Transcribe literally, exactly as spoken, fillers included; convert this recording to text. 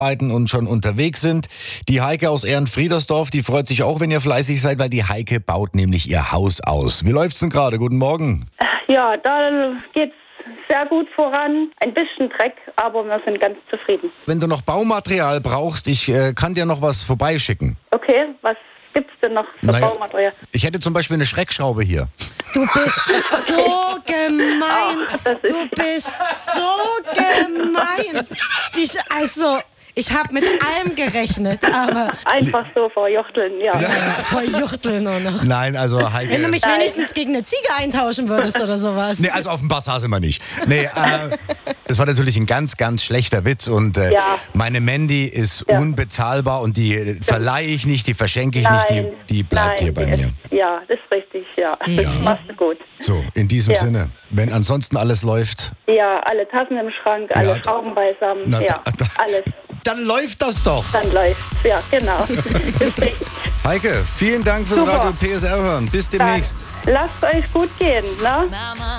und schon unterwegs sind. Die Heike aus Ehrenfriedersdorf, die freut sich auch, wenn ihr fleißig seid, weil die Heike baut nämlich ihr Haus aus. Wie läuft's denn gerade? Guten Morgen. Ja, da geht's sehr gut voran. Ein bisschen Dreck, aber wir sind ganz zufrieden. Wenn du noch Baumaterial brauchst, ich äh, kann dir noch was vorbeischicken. Okay, was gibt's denn noch für Naja, Baumaterial? Ich hätte zum Beispiel eine Schreckschraube hier. Du bist so gemein. Ach, das ist Du bist so gemein. Ich, also, ich habe mit allem gerechnet, aber Einfach so verjochteln, ja. voll Juchteln nur noch. Nein, also Heike... Wenn du mich Nein. wenigstens gegen eine Ziege eintauschen würdest oder sowas. Nee, also auf dem Basar sind wir nicht. Nee, äh, das war natürlich ein ganz, ganz schlechter Witz und äh, Ja. meine Mandy ist Ja. unbezahlbar und die äh, verleihe ich nicht, die verschenke ich Nein, nicht, die, die bleibt nein, hier bei die mir. Ist, ja, das ist richtig, ja. Das machst du gut. So, in diesem Ja. Sinne, wenn ansonsten alles läuft, Ja, alle Tassen im Schrank, alle Ja, da- Schrauben beisammen, na, ja, da- da- alles. dann läuft das doch. Dann läuft's, ja, genau. Das ist richtig. Heike, vielen Dank fürs Super. Radio P S R hören. Bis demnächst. Dann lasst euch gut gehen, ne?